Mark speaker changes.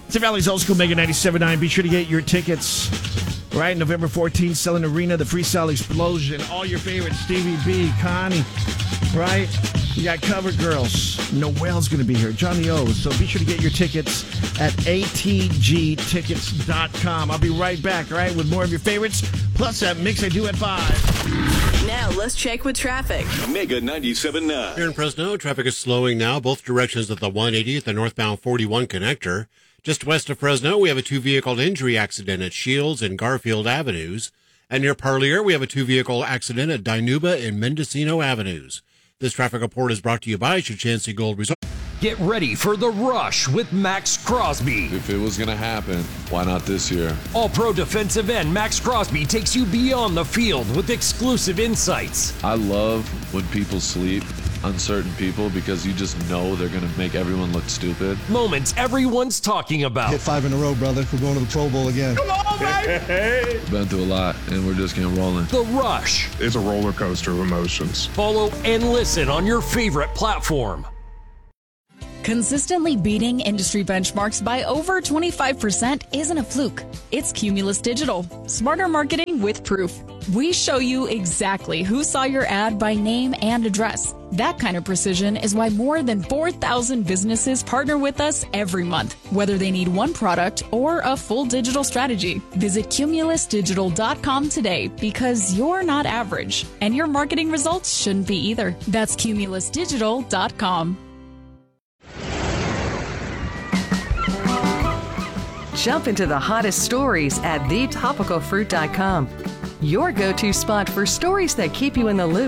Speaker 1: It's the Valley's Old School Mega 97.9. Be sure to get your tickets. Right, November 14th, Selling Arena, the Freestyle Explosion. All your favorites, Stevie B, Connie. Right? You got Cover Girls. Noel's going to be here. Johnny O. So be sure to get your tickets at atgtickets.com. I'll be right back, all right, with more of your favorites, plus that mix I do at 5.
Speaker 2: Now, let's check with traffic.
Speaker 3: Mega 97.9.
Speaker 4: Here in Fresno, traffic is slowing now, both directions of the 180 at the northbound 41 connector. Just west of Fresno, we have a two-vehicle injury accident at Shields and Garfield Avenues. And near Parlier, we have a two-vehicle accident at Dinuba and Mendocino Avenues. This traffic report is brought to you by Chancey Gold Resort.
Speaker 5: Get ready for the rush with Max Crosby.
Speaker 6: If it was going to happen, why not this year?
Speaker 5: All-pro defensive end Max Crosby takes you beyond the field with exclusive insights.
Speaker 6: I love when people sleep, uncertain people, because you just know they're going to make everyone look stupid.
Speaker 5: Moments everyone's talking about.
Speaker 7: Hit 5 in a row, brother. We're going to the Pro Bowl again.
Speaker 1: Come on, baby!
Speaker 6: Been through a lot, and we're just getting rolling.
Speaker 5: The Rush.
Speaker 8: It's a roller coaster of emotions.
Speaker 5: Follow and listen on your favorite platform.
Speaker 9: Consistently beating industry benchmarks by over 25% isn't a fluke. It's Cumulus Digital. Smarter marketing with proof. We show you exactly who saw your ad by name and address. That kind of precision is why more than 4,000 businesses partner with us every month, whether they need one product or a full digital strategy. Visit cumulusdigital.com today, because you're not average, and your marketing results shouldn't be either. That's cumulusdigital.com.
Speaker 10: Jump into the hottest stories at thetopicalfruit.com. Your go-to spot for stories that keep you in the loop.